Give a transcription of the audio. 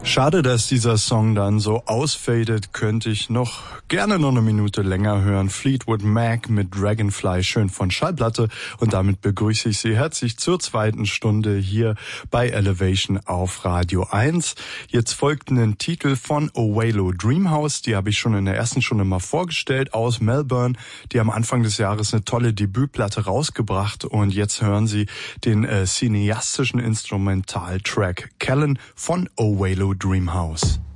Schade, dass dieser Song dann so ausfadet, könnte ich gerne noch eine Minute länger hören. Fleetwood Mac mit Dragonfly, schön von Schallplatte. Und damit begrüße ich Sie herzlich zur zweiten Stunde hier bei Elevation auf Radio 1. Jetzt folgt ein Titel von Owelo Dreamhouse, die habe ich schon in der ersten Stunde mal vorgestellt, aus Melbourne. Die haben Anfang des Jahres eine tolle Debütplatte rausgebracht und jetzt hören Sie den cineastischen Instrumentaltrack Callan von Owelo Dreamhouse.